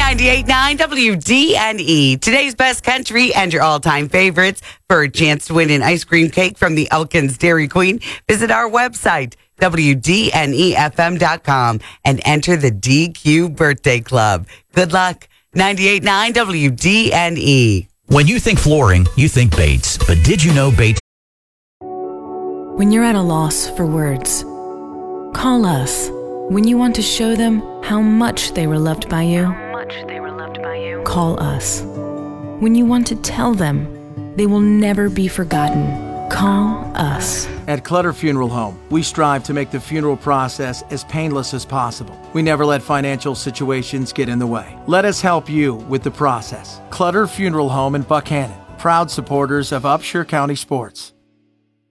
98.9 WDNE. Today's best country and your all-time favorites. For a chance to win an ice cream cake from the Elkins Dairy Queen, visit our website, WDNEFM.com, and enter the DQ Birthday Club. Good luck. 98.9 WDNE. When you think flooring, you think Bates. But did you know Bates? When you're at a loss for words, call us. When you want to show them how much they were loved by you, call us. When you want to tell them they will never be forgotten, call us. At Clutter Funeral Home, we strive to make the funeral process as painless as possible. We never let financial situations get in the way. Let us help you with the process. Clutter Funeral Home in Buckhannon, proud supporters of Upshur County sports.